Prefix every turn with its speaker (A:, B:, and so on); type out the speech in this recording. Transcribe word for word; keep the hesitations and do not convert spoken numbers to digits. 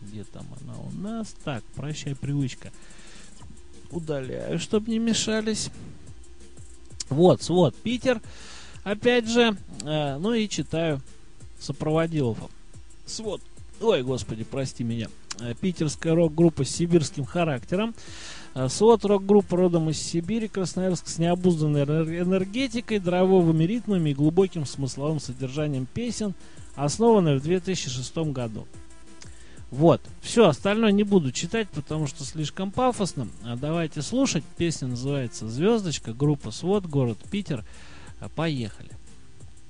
A: Где там она у нас? Так, прощай, привычка. Удаляю, чтобы не мешались. Вот, свод, Питер. Опять же, э, ну и читаю сопроводилов. Свод. Ой, господи, прости меня. Э, питерская рок-группа с сибирским характером. Э, свод рок-группа родом из Сибири, Красноярск, с необузданной энергетикой, драйвовыми ритмами и глубоким смысловым содержанием песен, основанной в две тысячи шестом году. Вот, все, остальное не буду читать, потому что слишком пафосно. А давайте слушать. Песня называется «Звездочка», группа «Свод», город Питер. Поехали.